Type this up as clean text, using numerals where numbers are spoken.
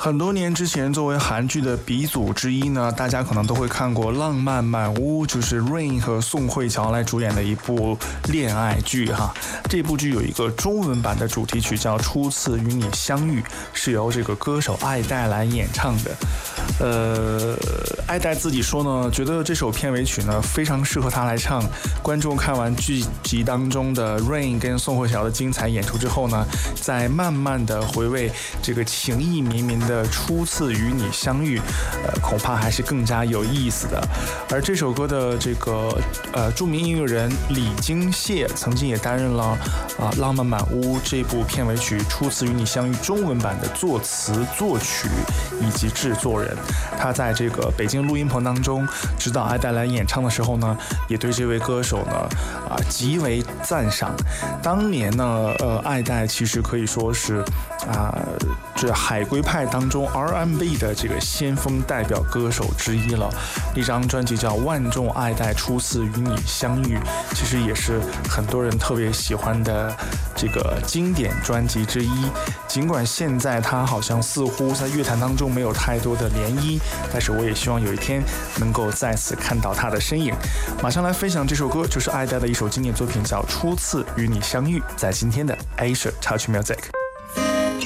很多年之前，作为韩剧的鼻祖之一呢，大家可能都会看过《浪漫满屋》，就是 Rain 和宋慧乔来主演的一部恋爱剧哈。这部剧有一个中文版的主题曲叫《初次与你相遇》，是由这个歌手爱戴来演唱的。爱戴自己说呢，觉得这首片尾曲呢非常适合他来唱。观众看完剧集当中的 Rain 跟宋慧乔的精彩演出之后呢，再慢慢的回味这个情意绵绵的初次与你相遇，恐怕还是更加有意思的。而这首歌的这个著名音乐人李金燮曾经也担任了《浪漫满屋》这部片尾曲《初次与你相遇》中文版的作词、作曲以及制作人。他在这个北京录音棚当中指导爱戴来演唱的时候呢，也对这位歌手呢极为赞赏。当年呢，爱戴其实可以说是这海归派当中 R&B 的这个先锋代表歌手之一了。一张专辑叫《万众爱戴初次与你相遇》，其实也是很多人特别喜欢的这个经典专辑之一。尽管现在他好像似乎在乐坛当中没有太多的涟漪，但是我也希望有一天能够再次看到他的身影。马上来分享这首歌，就是爱戴的一首经典作品，叫《初次与你相遇》，在今天的 Asia Touch Music。